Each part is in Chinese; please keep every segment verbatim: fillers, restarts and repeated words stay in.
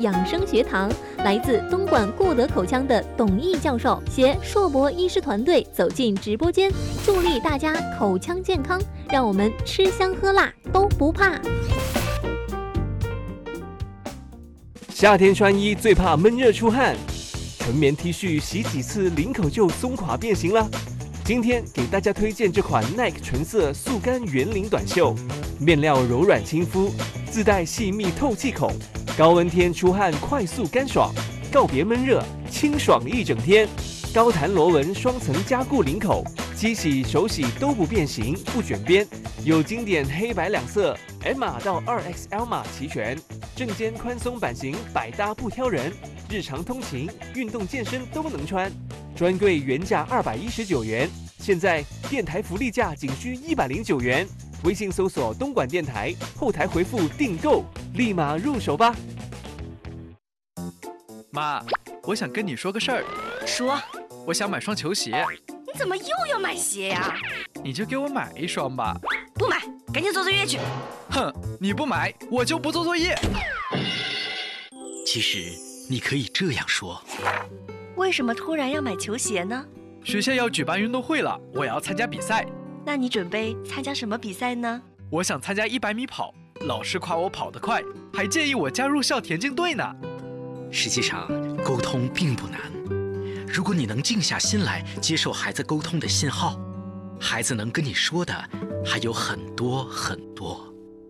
养生学堂，来自东莞固德口腔的董毅教授携硕博医师团队走进直播间，助力大家口腔健康，让我们吃香喝辣都不怕。 夏天穿衣最怕闷热出汗，纯棉 T 恤洗几次领口就松垮变形了。今天给大家推荐这款 Nike 纯色速干圆领短袖，面料柔软亲肤，自带细密透气孔，高温天出汗快速干爽，告别闷热，清爽一整天。高弹螺纹双层加固领口，机洗手洗都不变形不卷边，有经典黑白两色 M 码到 二 X L 码齐全，正肩宽松版型百搭不挑人，日常通勤、运动健身都能穿。专柜原价二百一十九元，现在电台福利价仅需一百零九元。微信搜索东莞电台，后台回复订购，立马入手吧。 妈，我想跟你说个事儿。 说。 我想买双球鞋。 你怎么又要买鞋呀？ 你就给我买一双吧。 不买，赶紧做作业去。 哼，你不买，我就不做作业。 其实你可以这样说。 为什么突然要买球鞋呢？ 学校要举办运动会了，我要参加比赛。 那你准备参加什么比赛呢？ 我想参加一百米跑，老师夸我跑得快，还建议我加入校田径队呢。 实际上，沟通并不难。如果你能静下心来接受孩子沟通的信号，孩子能跟你说的还有很多很多。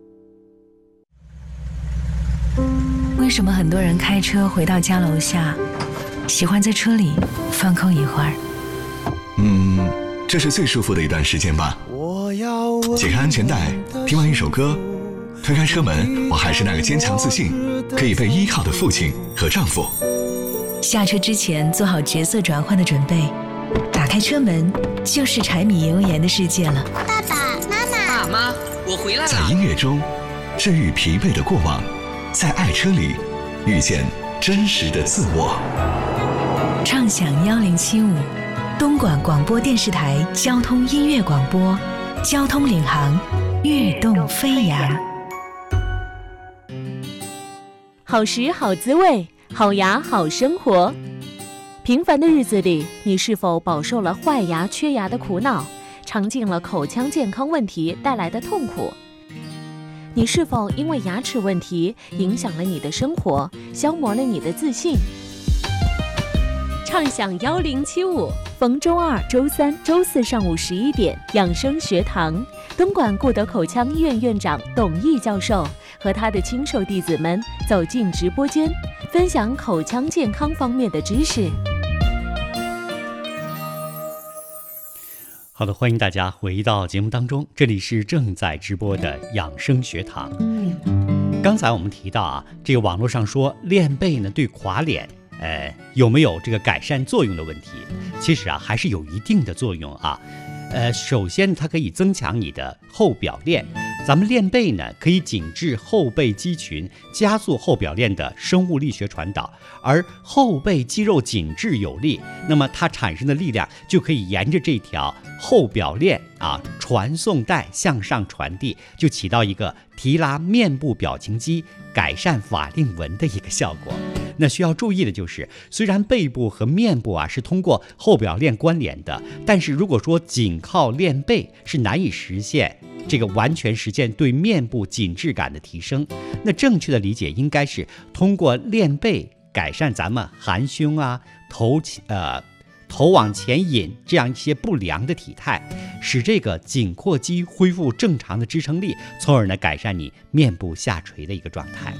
为什么很多人开车回到家楼下，喜欢在车里放空一会儿？ 嗯，这是最舒服的一段时间吧。解开安全带，听完一首歌，推开车门，我还是那个坚强自信、可以被依靠的父亲和丈夫。 下车之前做好角色转换的准备，打开车门就是柴米油盐的世界了。 爸爸妈妈， 爸妈，我回来了。 在音乐中治愈疲惫的过往，在爱车里遇见真实的自我。 畅享幺零七五，东莞广播电视台交通音乐广播，交通领航，跃动飞扬。 好食好滋味，好牙好生活。平凡的日子里，你是否饱受了坏牙缺牙的苦恼，尝尽了口腔健康问题带来的痛苦？你是否因为牙齿问题影响了你的生活，消磨了你的自信？畅享幺零七五，逢周二、周三、周四上午十一点，养生学堂，东莞固德口腔医院院长董毅教授和他的亲授弟子们走进直播间，分享口腔健康方面的知识。 好的，欢迎大家回到节目当中，这里是正在直播的养生学堂。刚才我们提到啊，这个网络上说练背呢对垮脸，呃，有没有这个改善作用的问题？其实啊，还是有一定的作用啊。呃，首先它可以增强你的后表链。咱们练背呢，可以紧致后背肌群，加速后表链的生物力学传导，而后背肌肉紧致有力，那么它产生的力量就可以沿着这条后表链啊传送带向上传递，就起到一个提拉面部表情肌、改善法令纹的一个效果。那需要注意的就是，虽然背部和面部啊是通过后表链关联的，但是如果说仅靠练背是难以实现这个完全实现对面部紧致感的提升。那正确的理解应该是通过练背改善咱们含胸啊、头呃头往前引这样一些不良的体态，使这个颈阔肌恢复正常的支撑力，从而呢改善你面部下垂的一个状态。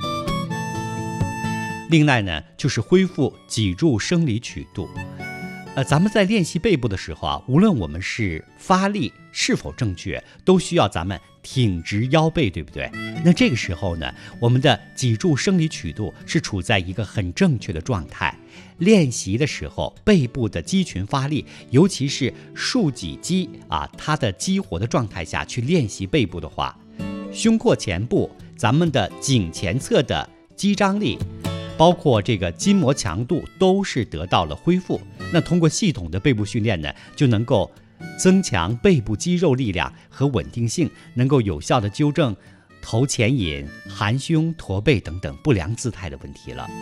另外呢，就是恢复脊柱生理曲度。呃，咱们在练习背部的时候啊，无论我们是发力是否正确，都需要咱们挺直腰背，对不对？那这个时候呢，我们的脊柱生理曲度是处在一个很正确的状态。练习的时候，背部的肌群发力，尤其是竖脊肌啊，它的激活的状态下去练习背部的话，胸廓前部咱们的颈前侧的肌张力，包括这个筋膜强度都是得到了恢复。那通过系统的背部训练呢，就能够增强背部肌肉力量和稳定性，能够有效的纠正头前引、含胸驼背等等不良姿态的问题了。